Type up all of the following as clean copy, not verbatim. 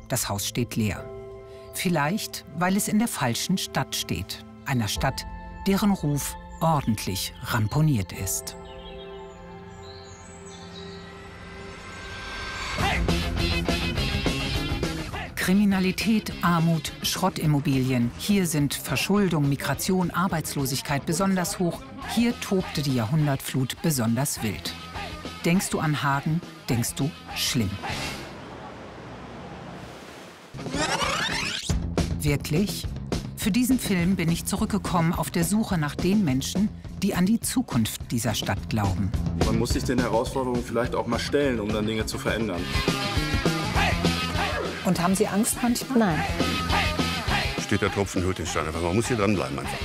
Das Haus steht leer. Vielleicht, weil es in der falschen Stadt steht. Einer Stadt, deren Ruf ordentlich ramponiert ist. Kriminalität, Armut, Schrottimmobilien. Hier sind Verschuldung, Migration, Arbeitslosigkeit besonders hoch. Hier tobte die Jahrhundertflut besonders wild. Denkst du an Hagen, denkst du schlimm. Wirklich? Für diesen Film bin ich zurückgekommen auf der Suche nach den Menschen, die an die Zukunft dieser Stadt glauben. Man muss sich den Herausforderungen vielleicht auch mal stellen, um dann Dinge zu verändern. Und haben Sie Angst manchmal? Nein. Steht der Tropfen, höhlt den Stein. Man muss hier dranbleiben einfach.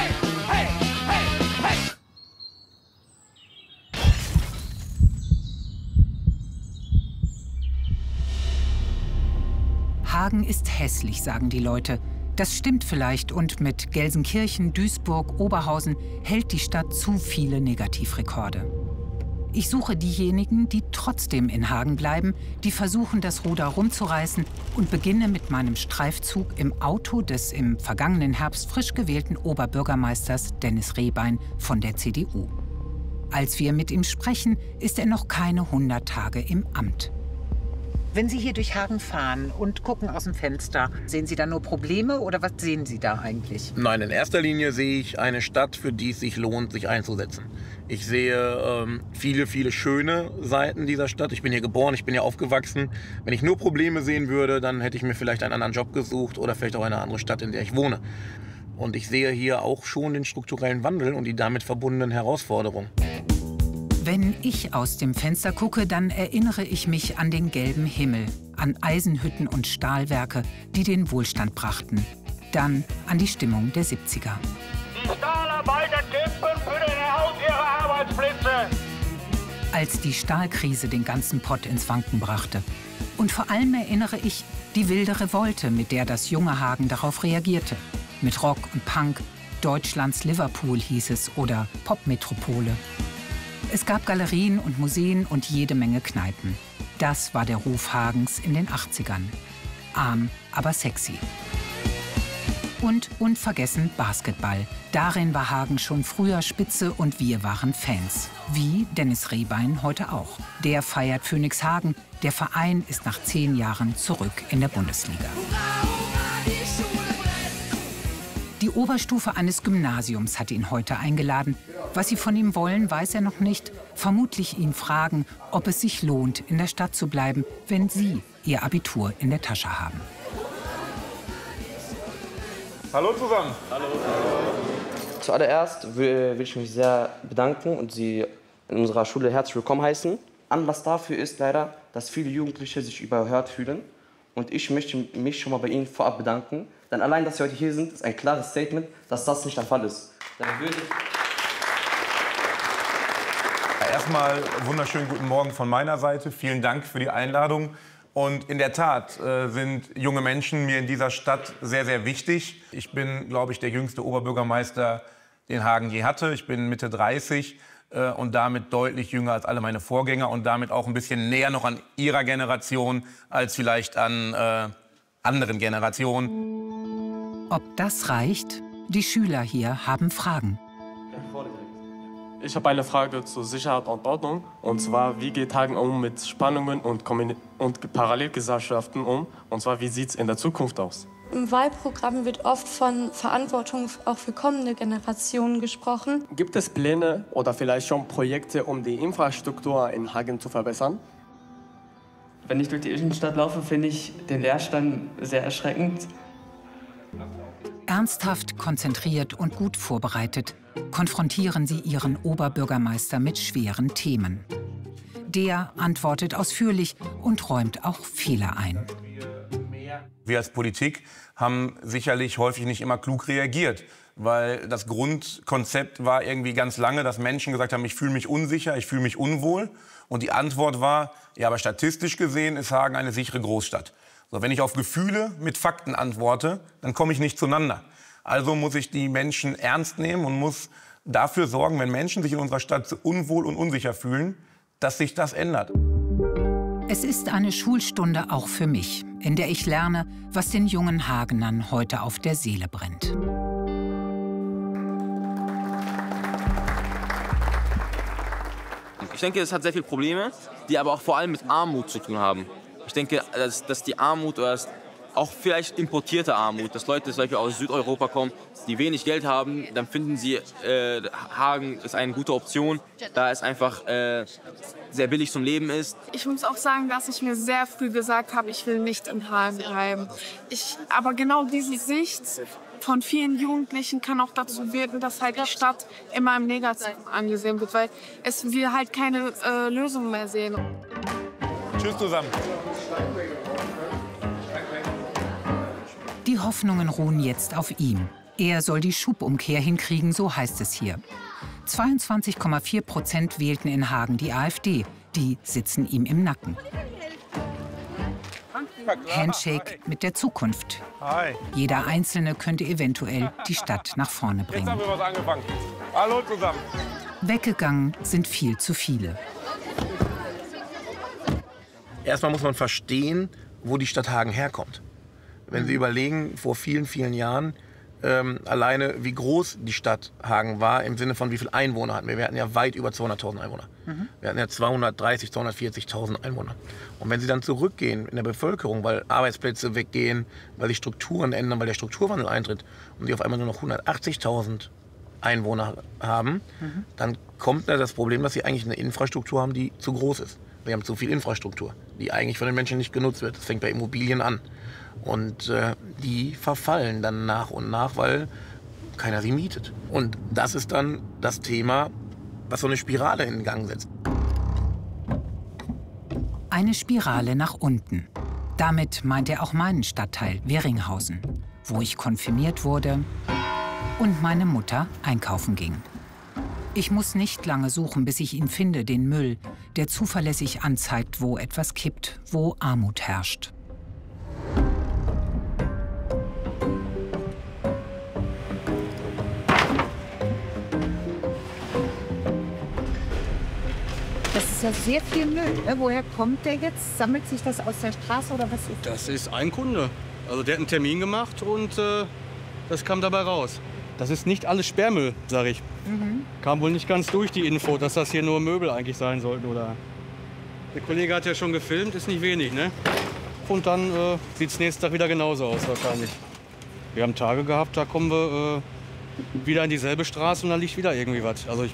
Hagen ist hässlich, sagen die Leute. Das stimmt vielleicht und mit Gelsenkirchen, Duisburg, Oberhausen hält die Stadt zu viele Negativrekorde. Ich suche diejenigen, die trotzdem in Hagen bleiben, die versuchen, das Ruder rumzureißen und beginne mit meinem Streifzug im Auto des im vergangenen Herbst frisch gewählten Oberbürgermeisters Dennis Rehbein von der CDU. Als wir mit ihm sprechen, ist er noch keine 100 Tage im Amt. Wenn Sie hier durch Hagen fahren und gucken aus dem Fenster, sehen Sie da nur Probleme oder was sehen Sie da eigentlich? Nein, in erster Linie sehe ich eine Stadt, für die es sich lohnt, sich einzusetzen. Ich sehe viele, viele schöne Seiten dieser Stadt. Ich bin hier geboren, ich bin hier aufgewachsen. Wenn ich nur Probleme sehen würde, dann hätte ich mir vielleicht einen anderen Job gesucht oder vielleicht auch eine andere Stadt, in der ich wohne. Und ich sehe hier auch schon den strukturellen Wandel und die damit verbundenen Herausforderungen. Wenn ich aus dem Fenster gucke, dann erinnere ich mich an den gelben Himmel, an Eisenhütten und Stahlwerke, die den Wohlstand brachten. Dann an die Stimmung der 70er. Die Stahlarbeiter kämpfen für den Erhalt ihrer Arbeitsplätze. Als die Stahlkrise den ganzen Pott ins Wanken brachte. Und vor allem erinnere ich die wilde Revolte, mit der das junge Hagen darauf reagierte. Mit Rock und Punk, Deutschlands Liverpool hieß es oder Popmetropole. Es gab Galerien und Museen und jede Menge Kneipen. Das war der Ruf Hagens in den 80ern. Arm, aber sexy. Und unvergessen Basketball. Darin war Hagen schon früher Spitze und wir waren Fans. Wie Dennis Rehbein heute auch. Der feiert Phoenix Hagen. Der Verein ist nach 10 Jahren zurück in der Bundesliga. Die Oberstufe eines Gymnasiums hat ihn heute eingeladen. Was sie von ihm wollen, weiß er noch nicht. Vermutlich ihn fragen, ob es sich lohnt, in der Stadt zu bleiben, wenn sie ihr Abitur in der Tasche haben. Hallo zusammen. Hallo. Zuallererst will ich mich sehr bedanken und Sie in unserer Schule herzlich willkommen heißen. Anlass dafür ist leider, dass viele Jugendliche sich überhört fühlen. Und ich möchte mich schon mal bei Ihnen vorab bedanken. Denn allein, dass Sie heute hier sind, ist ein klares Statement, dass das nicht der Fall ist. Erstmal wunderschönen guten Morgen von meiner Seite. Vielen Dank für die Einladung. Und in der Tat sind junge Menschen mir in dieser Stadt sehr, sehr wichtig. Ich bin, glaube ich, der jüngste Oberbürgermeister, den Hagen je hatte. Ich bin Mitte 30 und damit deutlich jünger als alle meine Vorgänger und damit auch ein bisschen näher noch an ihrer Generation als vielleicht an anderen Generationen. Ob das reicht? Die Schüler hier haben Fragen. Ich habe eine Frage zur Sicherheit und Ordnung. Und zwar, wie geht Hagen mit Spannungen und Parallelgesellschaften um? Und zwar, wie sieht es in der Zukunft aus? Im Wahlprogramm wird oft von Verantwortung auch für kommende Generationen gesprochen. Gibt es Pläne oder vielleicht schon Projekte, um die Infrastruktur in Hagen zu verbessern? Wenn ich durch die Innenstadt laufe, finde ich den Leerstand sehr erschreckend. Ernsthaft, konzentriert und gut vorbereitet konfrontieren sie ihren Oberbürgermeister mit schweren Themen. Der antwortet ausführlich und räumt auch Fehler ein. Wir als Politik haben sicherlich häufig nicht immer klug reagiert, weil das Grundkonzept war irgendwie ganz lange, dass Menschen gesagt haben, ich fühle mich unsicher, ich fühle mich unwohl. Und die Antwort war, ja, aber statistisch gesehen ist Hagen eine sichere Großstadt. So, wenn ich auf Gefühle mit Fakten antworte, dann komme ich nicht zueinander. Also muss ich die Menschen ernst nehmen und muss dafür sorgen, wenn Menschen sich in unserer Stadt unwohl und unsicher fühlen, dass sich das ändert. Es ist eine Schulstunde auch für mich, in der ich lerne, was den jungen Hagenern heute auf der Seele brennt. Ich denke, es hat sehr viele Probleme, die aber auch vor allem mit Armut zu tun haben. Ich denke, dass die Armut oder auch vielleicht importierte Armut, dass Leute zum Beispiel aus Südeuropa kommen, die wenig Geld haben, dann finden sie, Hagen ist eine gute Option, da es einfach sehr billig zum Leben ist. Ich muss auch sagen, dass ich mir sehr früh gesagt habe, ich will nicht in Hagen bleiben. Aber genau diese Sicht von vielen Jugendlichen kann auch dazu wirken, dass halt die Stadt immer im Negativen angesehen wird, weil wir halt keine Lösung mehr sehen. Tschüss zusammen. Die Hoffnungen ruhen jetzt auf ihm. Er soll die Schubumkehr hinkriegen, so heißt es hier. 22,4% wählten in Hagen die AfD. Die sitzen ihm im Nacken. Handshake mit der Zukunft. Jeder Einzelne könnte eventuell die Stadt nach vorne bringen. Jetzt haben wir was angefangen. Hallo zusammen. Weggegangen sind viel zu viele. Erstmal muss man verstehen, wo die Stadt Hagen herkommt. Wenn Sie überlegen, vor vielen, vielen Jahren, alleine wie groß die Stadt Hagen war, im Sinne von wie viele Einwohner hatten wir. Wir hatten ja weit über 200.000 Einwohner. Wir hatten ja 230.000, 240.000 Einwohner. Und wenn Sie dann zurückgehen in der Bevölkerung, weil Arbeitsplätze weggehen, weil sich Strukturen ändern, weil der Strukturwandel eintritt und Sie auf einmal nur noch 180.000 Einwohner haben, dann kommt da das Problem, dass Sie eigentlich eine Infrastruktur haben, die zu groß ist. Wir haben zu viel Infrastruktur, die eigentlich von den Menschen nicht genutzt wird. Das fängt bei Immobilien an. Und die verfallen dann nach und nach, weil keiner sie mietet. Und das ist dann das Thema, was so eine Spirale in Gang setzt. Eine Spirale nach unten. Damit meint er auch meinen Stadtteil Weringhausen, wo ich konfirmiert wurde und meine Mutter einkaufen ging. Ich muss nicht lange suchen, bis ich ihn finde, den Müll, der zuverlässig anzeigt, wo etwas kippt, wo Armut herrscht. Das ist ja sehr viel Müll. Woher kommt der jetzt? Sammelt sich das aus der Straße oder was ist das? Das ist ein Kunde. Also der hat einen Termin gemacht und das kam dabei raus. Das ist nicht alles Sperrmüll, sage ich. Kam wohl nicht ganz durch die Info, dass das hier nur Möbel eigentlich sein sollten. Oder der Kollege hat ja schon gefilmt, ist nicht wenig, ne? Und dann sieht es nächsten Tag wieder genauso aus wahrscheinlich. Wir haben Tage gehabt, da kommen wir wieder in dieselbe Straße und da liegt wieder irgendwie was. Also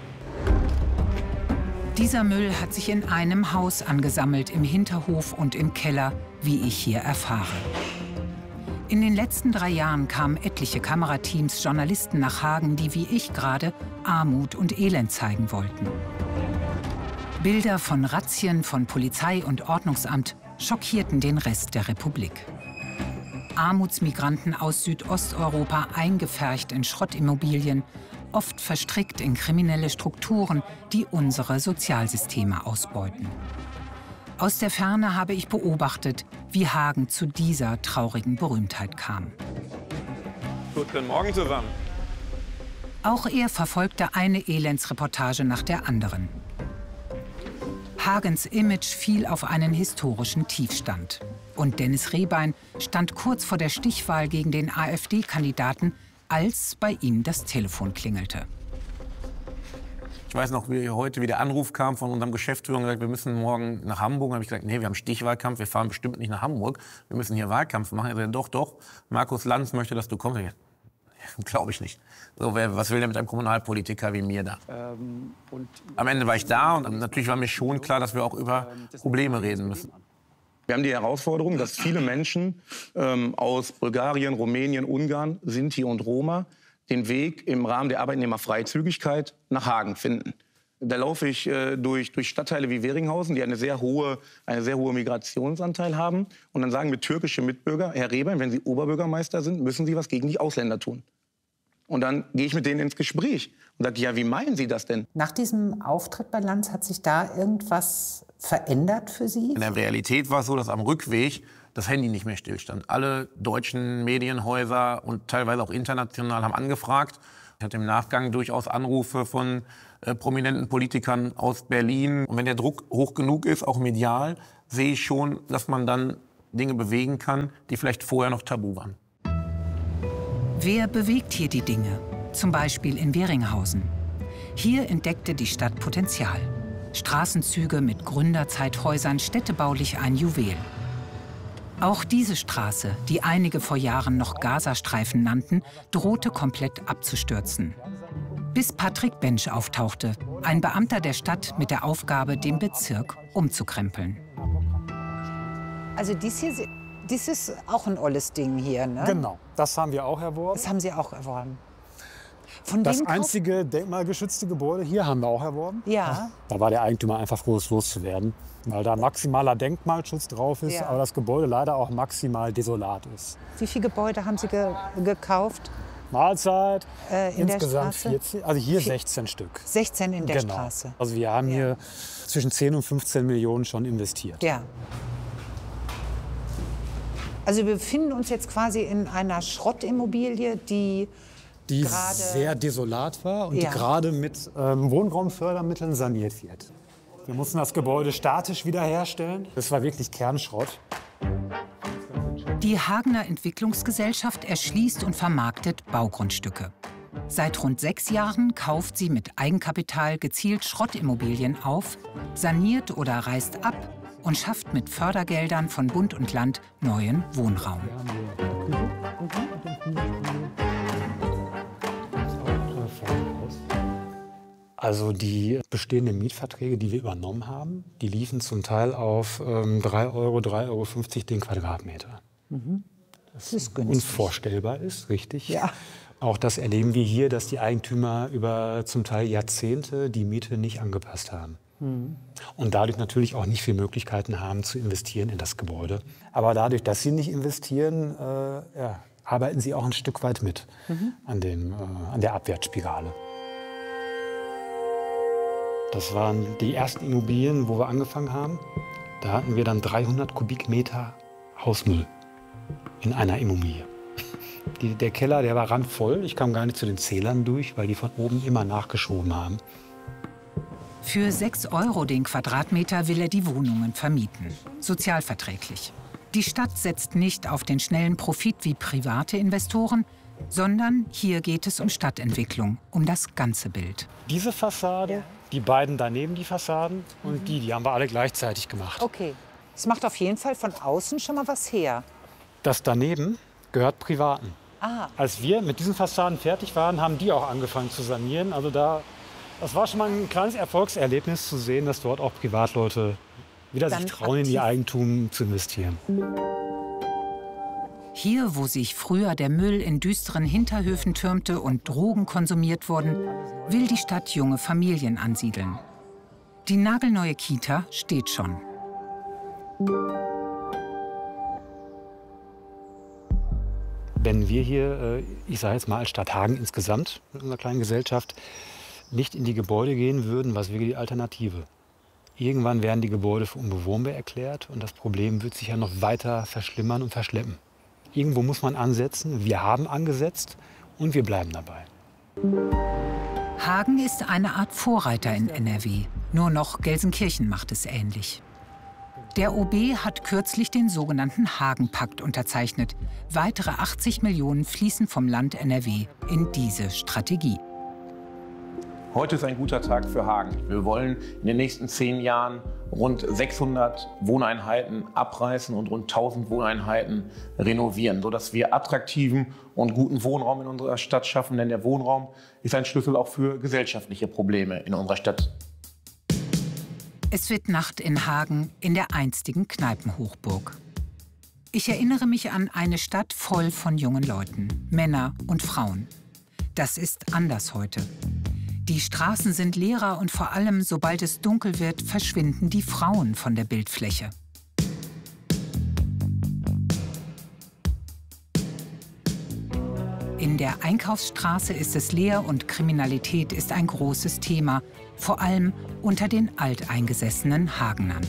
Dieser Müll hat sich in einem Haus angesammelt, im Hinterhof und im Keller, wie ich hier erfahre. In den letzten 3 Jahren kamen etliche Kamerateams, Journalisten nach Hagen, die wie ich gerade Armut und Elend zeigen wollten. Bilder von Razzien von Polizei und Ordnungsamt schockierten den Rest der Republik. Armutsmigranten aus Südosteuropa eingepfercht in Schrottimmobilien, oft verstrickt in kriminelle Strukturen, die unsere Sozialsysteme ausbeuten. Aus der Ferne habe ich beobachtet, wie Hagen zu dieser traurigen Berühmtheit kam. Guten Morgen zusammen. Auch er verfolgte eine Elendsreportage nach der anderen. Hagens Image fiel auf einen historischen Tiefstand. Und Dennis Rehbein stand kurz vor der Stichwahl gegen den AfD-Kandidaten, als bei ihm das Telefon klingelte. Ich weiß noch, wie heute der Anruf kam von unserem Geschäftsführer und gesagt, wir müssen morgen nach Hamburg. Da habe ich gesagt, nee, wir haben Stichwahlkampf, wir fahren bestimmt nicht nach Hamburg. Wir müssen hier Wahlkampf machen. Er sagte, doch, doch, Markus Lanz möchte, dass du kommst. Glaube ich nicht. So, was will der mit einem Kommunalpolitiker wie mir da? Am Ende war ich da und natürlich war mir schon klar, dass wir auch über Probleme reden müssen. Wir haben die Herausforderung, dass viele Menschen aus Bulgarien, Rumänien, Ungarn, Sinti und Roma den Weg im Rahmen der Arbeitnehmerfreizügigkeit nach Hagen finden. Da laufe ich durch Stadtteile wie Weringhausen, die einen sehr hohen Migrationsanteil haben. Und dann sagen mir türkische Mitbürger, Herr Rehbein, wenn Sie Oberbürgermeister sind, müssen Sie was gegen die Ausländer tun. Und dann gehe ich mit denen ins Gespräch und sage, ja, wie meinen Sie das denn? Nach diesem Auftritt bei Lanz hat sich da irgendwas verändert für Sie? In der Realität war es so, dass am Rückweg das Handy nicht mehr stillstand. Alle deutschen Medienhäuser und teilweise auch international haben angefragt. Ich hatte im Nachgang durchaus Anrufe von prominenten Politikern aus Berlin. Und wenn der Druck hoch genug ist, auch medial, sehe ich schon, dass man dann Dinge bewegen kann, die vielleicht vorher noch tabu waren. Wer bewegt hier die Dinge? Zum Beispiel in Weringhausen. Hier entdeckte die Stadt Potenzial. Straßenzüge mit Gründerzeithäusern, städtebaulich ein Juwel. Auch diese Straße, die einige vor Jahren noch Gazastreifen nannten, drohte komplett abzustürzen. Bis Patrick Bensch auftauchte, ein Beamter der Stadt mit der Aufgabe, den Bezirk umzukrempeln. Also dies ist auch ein olles Ding hier, ne? Genau, das haben wir auch erworben. Das haben Sie auch erworben. Das einzige denkmalgeschützte Gebäude hier haben wir auch erworben. Ja. Da war der Eigentümer einfach froh, es loszuwerden, weil da maximaler Denkmalschutz drauf ist, Ja. aber das Gebäude leider auch maximal desolat ist. Wie viele Gebäude haben Sie gekauft? Mahlzeit, In der insgesamt Straße? 14, also hier 16 Stück. 16 in der Genau. Straße. Also wir haben hier zwischen 10 und 15 Millionen schon investiert. Ja. Also wir befinden uns jetzt quasi in einer Schrottimmobilie, die gerade sehr desolat war und Ja. die gerade mit Wohnraumfördermitteln saniert wird. Wir mussten das Gebäude statisch wiederherstellen. Das war wirklich Kernschrott. Die Hagener Entwicklungsgesellschaft erschließt und vermarktet Baugrundstücke. Seit rund 6 Jahren kauft sie mit Eigenkapital gezielt Schrottimmobilien auf, saniert oder reißt ab und schafft mit Fördergeldern von Bund und Land neuen Wohnraum. Also die bestehenden Mietverträge, die wir übernommen haben, die liefen zum Teil auf 3,50 Euro den Quadratmeter. Das ist günstig. Unvorstellbar ist, richtig. Ja. Auch das erleben wir hier, dass die Eigentümer über zum Teil Jahrzehnte die Miete nicht angepasst haben. Und dadurch natürlich auch nicht viele Möglichkeiten haben zu investieren in das Gebäude. Aber dadurch, dass sie nicht investieren, arbeiten sie auch ein Stück weit mit an der Abwärtsspirale. Das waren die ersten Immobilien, wo wir angefangen haben. Da hatten wir dann 300 Kubikmeter Hausmüll in einer Immobilie. Der Keller, der war randvoll. Ich kam gar nicht zu den Zählern durch, weil die von oben immer nachgeschoben haben. Für 6 Euro den Quadratmeter will er die Wohnungen vermieten. Sozialverträglich. Die Stadt setzt nicht auf den schnellen Profit wie private Investoren, sondern hier geht es um Stadtentwicklung, um das ganze Bild. Diese Fassade, die beiden daneben die Fassaden und die haben wir alle gleichzeitig gemacht. Okay. Es macht auf jeden Fall von außen schon mal was her. Das daneben gehört Privaten. Ah. Als wir mit diesen Fassaden fertig waren, haben die auch angefangen zu sanieren. Also das war schon mal ein kleines Erfolgserlebnis zu sehen, dass dort auch Privatleute wieder sich trauen, in ihr Eigentum zu investieren. Hier, wo sich früher der Müll in düsteren Hinterhöfen türmte und Drogen konsumiert wurden, will die Stadt junge Familien ansiedeln. Die nagelneue Kita steht schon. Wenn wir hier, ich sage jetzt mal als Stadt Hagen insgesamt, mit unserer kleinen Gesellschaft, nicht in die Gebäude gehen würden, was wäre die Alternative? Irgendwann werden die Gebäude für unbewohnbar erklärt und das Problem wird sich ja noch weiter verschlimmern und verschleppen. Irgendwo muss man ansetzen. Wir haben angesetzt und wir bleiben dabei. Hagen ist eine Art Vorreiter in NRW. Nur noch Gelsenkirchen macht es ähnlich. Der OB hat kürzlich den sogenannten Hagen-Pakt unterzeichnet. Weitere 80 Millionen fließen vom Land NRW in diese Strategie. Heute ist ein guter Tag für Hagen. Wir wollen in den nächsten 10 Jahren rund 600 Wohneinheiten abreißen und rund 1000 Wohneinheiten renovieren, sodass wir attraktiven und guten Wohnraum in unserer Stadt schaffen. Denn der Wohnraum ist ein Schlüssel auch für gesellschaftliche Probleme in unserer Stadt. Es wird Nacht in Hagen, in der einstigen Kneipenhochburg. Ich erinnere mich an eine Stadt voll von jungen Leuten, Männer und Frauen. Das ist anders heute. Die Straßen sind leerer und vor allem, sobald es dunkel wird, verschwinden die Frauen von der Bildfläche. In der Einkaufsstraße ist es leer und Kriminalität ist ein großes Thema, vor allem unter den alteingesessenen Hagenern.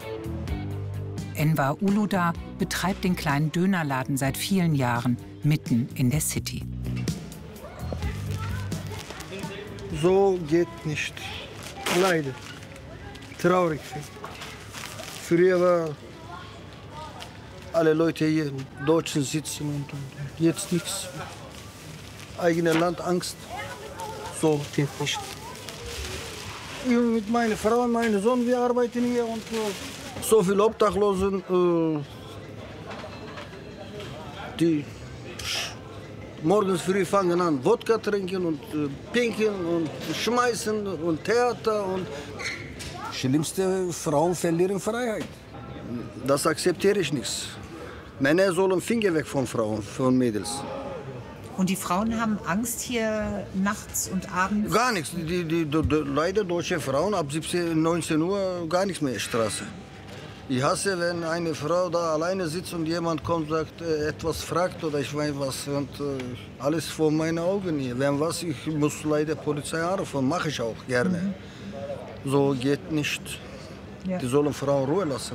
Enver Uluda betreibt den kleinen Dönerladen seit vielen Jahren mitten in der City. So geht nicht. Leider. Traurig. Früher war alle Leute hier in Deutschland sitzen und jetzt nichts. Eigenes Land, Angst. So geht nicht. Ich mit meiner Frau und meinem Sohn, wir arbeiten hier und so viele Obdachlosen, die morgens früh fangen an, Wodka trinken und pinkeln und schmeißen und Theater und schlimmste, Frauen verlieren Freiheit. Das akzeptiere ich nicht. Männer sollen Finger weg von Frauen, von Mädels. Und die Frauen haben Angst hier nachts und abends? Gar nichts. Leider deutsche Frauen ab 17, 19 Uhr gar nichts mehr Straße. Ich hasse, wenn eine Frau da alleine sitzt und jemand kommt, sagt, etwas fragt oder ich weiß was. Und, alles vor meinen Augen hier. Wenn was, ich muss leider Polizei anrufen, mache ich auch gerne. So geht nicht. Ja. Die sollen Frauen Ruhe lassen.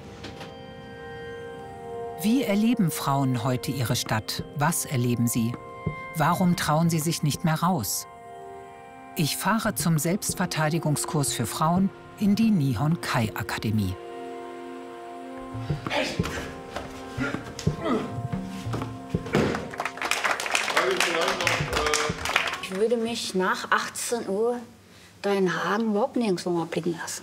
Wie erleben Frauen heute ihre Stadt? Was erleben sie? Warum trauen sie sich nicht mehr raus? Ich fahre zum Selbstverteidigungskurs für Frauen in die Nihon Kai Akademie. Ich würde mich nach 18 Uhr da in Hagen überhaupt nirgendwo mal blicken lassen.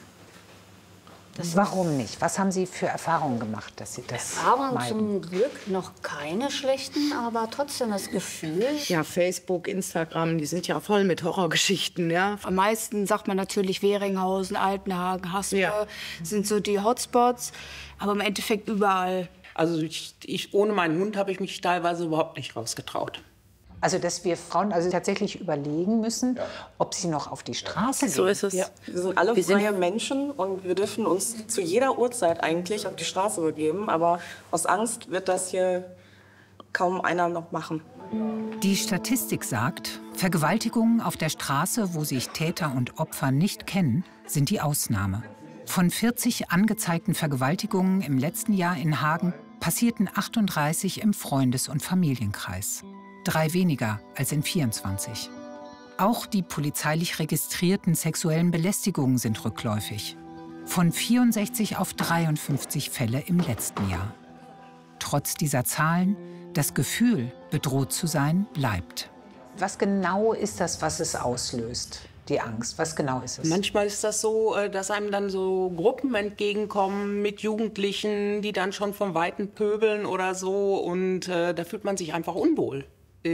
Warum nicht? Was haben Sie für Erfahrungen gemacht, dass Sie das Erfahrungen meiden? zum Glück noch keine schlechten, aber trotzdem das Gefühl. Ja, Facebook, Instagram, die sind ja voll mit Horrorgeschichten, ja. Am meisten sagt man natürlich Weringhausen, Altenhagen, Haspe, sind so die Hotspots, aber im Endeffekt überall. Also ohne meinen Hund habe ich mich teilweise überhaupt nicht rausgetraut. Also, dass wir Frauen also tatsächlich überlegen müssen, ob sie noch auf die Straße gehen. So ist es. Ja. Wir sind alle freie Menschen und wir dürfen uns zu jeder Uhrzeit eigentlich auf die Straße begeben. Aber aus Angst wird das hier kaum einer noch machen. Die Statistik sagt, Vergewaltigungen auf der Straße, wo sich Täter und Opfer nicht kennen, sind die Ausnahme. Von 40 angezeigten Vergewaltigungen im letzten Jahr in Hagen passierten 38 im Freundes- und Familienkreis. 3 weniger als in 24. Auch die polizeilich registrierten sexuellen Belästigungen sind rückläufig. Von 64 auf 53 Fälle im letzten Jahr. Trotz dieser Zahlen, das Gefühl, bedroht zu sein, bleibt. Was genau ist das, was es auslöst, die Angst? Was genau ist es? Manchmal ist das so, dass einem dann so Gruppen entgegenkommen mit Jugendlichen, die dann schon vom Weiten pöbeln oder so. Und da fühlt man sich einfach unwohl.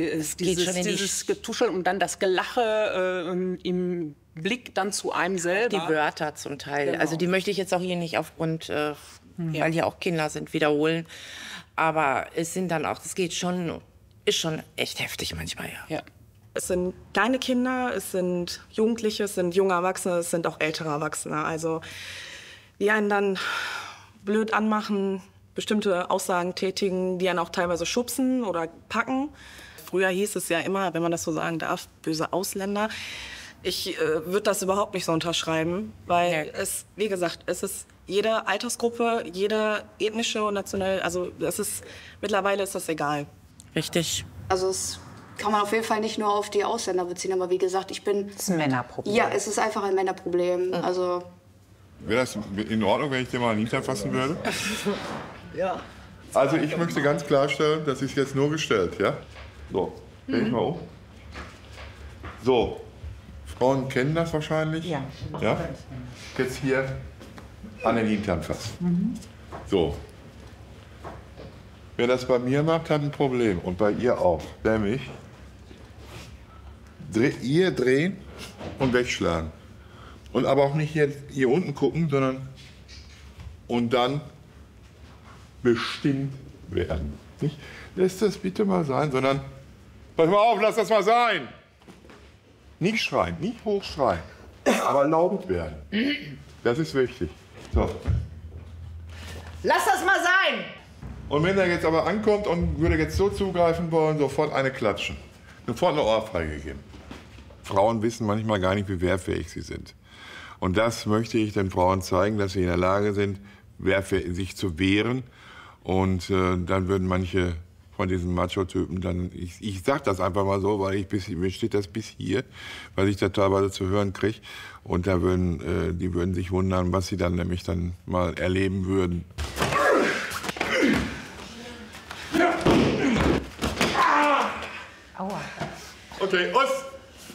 Dieses Getuschel und dann das Gelache im Blick dann zu einem selber. Die Wörter zum Teil. Genau. Also die möchte ich jetzt auch hier nicht aufgrund, weil hier auch Kinder sind, wiederholen. Aber es sind dann auch, das ist schon echt heftig manchmal, ja. Es sind kleine Kinder, es sind Jugendliche, es sind junge Erwachsene, es sind auch ältere Erwachsene. Also die einen dann blöd anmachen, bestimmte Aussagen tätigen, die einen auch teilweise schubsen oder packen. Früher hieß es ja immer, wenn man das so sagen darf, böse Ausländer. Ich würde das überhaupt nicht so unterschreiben, weil es, wie gesagt, es ist jede Altersgruppe, jede ethnische und nationale, also mittlerweile ist das egal. Richtig. Also es kann man auf jeden Fall nicht nur auf die Ausländer beziehen, aber wie gesagt, ich bin... Das ist ein Männerproblem. Ja, es ist einfach ein Männerproblem. Also wäre das in Ordnung, wenn ich dir mal einen Hintern fassen würde? Ja. Also ich möchte ganz klarstellen, das ist jetzt nur gestellt, ja? So, dreh ich mal um. So, Frauen kennen das wahrscheinlich. Ja. Jetzt hier an den Hintern fassen. So. Wer das bei mir macht, hat ein Problem. Und bei ihr auch. Nämlich, ihr drehen und wegschlagen. Und aber auch nicht hier unten gucken, sondern und dann bestimmt werden. Nicht, lässt das bitte mal sein, sondern pass mal auf, lass das mal sein. Nicht schreien, nicht hochschreien, aber laut werden. Das ist wichtig. So. Lass das mal sein! Und wenn er jetzt aber ankommt und würde jetzt so zugreifen wollen, sofort eine klatschen. Sofort eine Ohrfeige geben. Frauen wissen manchmal gar nicht, wie wehrfähig sie sind. Und das möchte ich den Frauen zeigen, dass sie in der Lage sind, sich zu wehren. Und dann würden manche von diesen Macho-Typen, dann, ich sag das einfach mal so, weil mir steht das bis hier, weil ich das teilweise zu hören kriege. Und die würden sich wundern, was sie dann nämlich dann mal erleben würden. Aua. Okay, Ost!